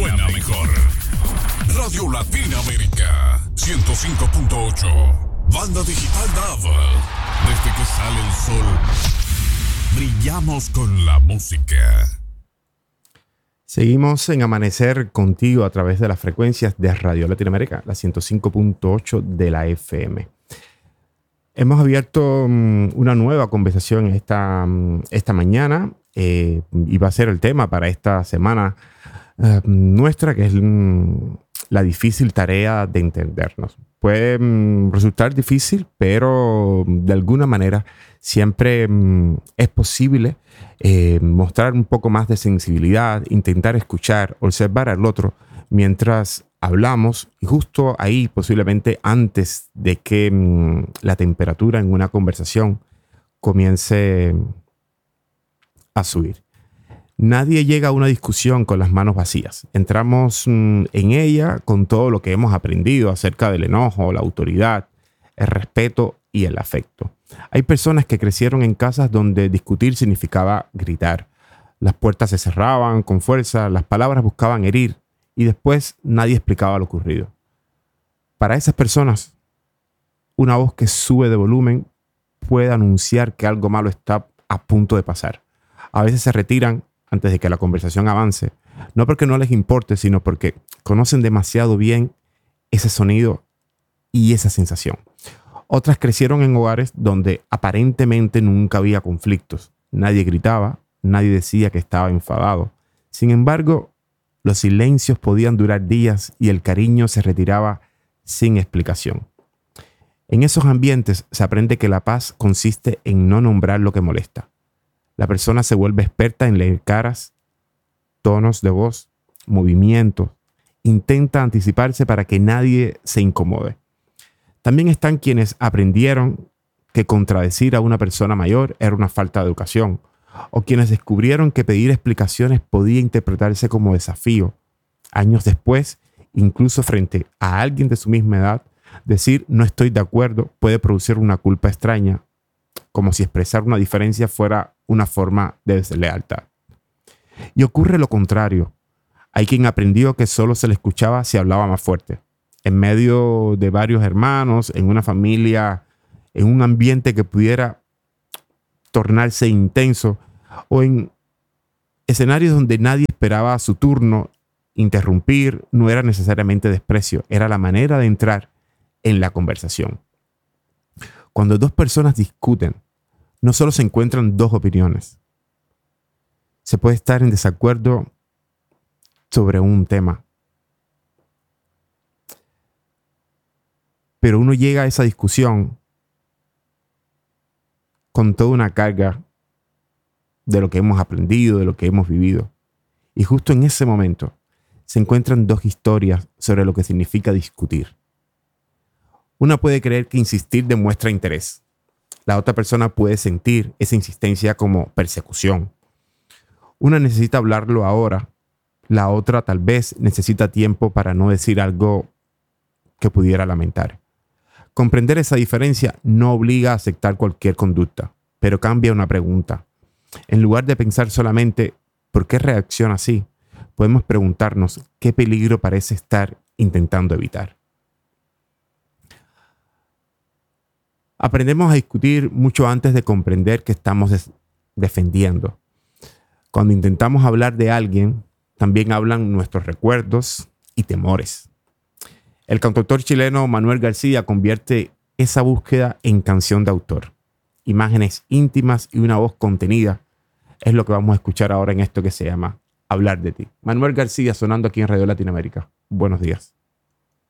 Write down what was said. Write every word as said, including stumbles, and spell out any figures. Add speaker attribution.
Speaker 1: suena mejor. Radio Latinoamérica ciento cinco punto ocho. Banda digital Dava. Desde que sale el sol, brillamos con la música.
Speaker 2: Seguimos en Amanecer contigo a través de las frecuencias de Radio Latinoamérica, la ciento cinco punto ocho de la F M. Hemos abierto um, una nueva conversación esta, um, esta mañana eh, y va a ser el tema para esta semana uh, nuestra, que es um, la difícil tarea de entendernos. Puede um, resultar difícil, pero de alguna manera siempre um, es posible eh, mostrar un poco más de sensibilidad, intentar escuchar, observar al otro mientras hablamos, y justo ahí, posiblemente antes de que mmm, la temperatura en una conversación comience a subir. Nadie llega a una discusión con las manos vacías. Entramos mmm, en ella con todo lo que hemos aprendido acerca del enojo, la autoridad, el respeto y el afecto. Hay personas que crecieron en casas donde discutir significaba gritar. Las puertas se cerraban con fuerza, las palabras buscaban herir, y después nadie explicaba lo ocurrido. Para esas personas, una voz que sube de volumen puede anunciar que algo malo está a punto de pasar. A veces se retiran antes de que la conversación avance, no porque no les importe, sino porque conocen demasiado bien ese sonido y esa sensación. Otras crecieron en hogares donde aparentemente nunca había conflictos. Nadie gritaba, nadie decía que estaba enfadado. Sin embargo, los silencios podían durar días y el cariño se retiraba sin explicación. En esos ambientes se aprende que la paz consiste en no nombrar lo que molesta. La persona se vuelve experta en leer caras, tonos de voz, movimientos. Intenta anticiparse para que nadie se incomode. También están quienes aprendieron que contradecir a una persona mayor era una falta de educación, o quienes descubrieron que pedir explicaciones podía interpretarse como desafío. Años después, incluso frente a alguien de su misma edad, decir no estoy de acuerdo puede producir una culpa extraña, como si expresar una diferencia fuera una forma de deslealtad. Y ocurre lo contrario. Hay quien aprendió que solo se le escuchaba si hablaba más fuerte. En medio de varios hermanos, en una familia, en un ambiente que pudiera tornarse intenso, o en escenarios donde nadie esperaba su turno, interrumpir no era necesariamente desprecio, era la manera de entrar en la conversación. Cuando dos personas discuten, no solo se encuentran dos opiniones. Se puede estar en desacuerdo sobre un tema, pero uno llega a esa discusión con toda una carga de lo que hemos aprendido, de lo que hemos vivido. Y justo en ese momento se encuentran dos historias sobre lo que significa discutir. Una puede creer que insistir demuestra interés. La otra persona puede sentir esa insistencia como persecución. Una necesita hablarlo ahora. La otra tal vez necesita tiempo para no decir algo que pudiera lamentar. Comprender esa diferencia no obliga a aceptar cualquier conducta, pero cambia una pregunta. En lugar de pensar solamente ¿por qué reacciona así?, podemos preguntarnos qué peligro parece estar intentando evitar. Aprendemos a discutir mucho antes de comprender que estamos des- defendiendo. Cuando intentamos hablar de alguien, también hablan nuestros recuerdos y temores. El cantautor chileno Manuel García convierte esa búsqueda en canción de autor. Imágenes íntimas y una voz contenida es lo que vamos a escuchar ahora en esto que se llama Hablar de ti. Manuel García sonando aquí en Radio Latinoamérica. Buenos días.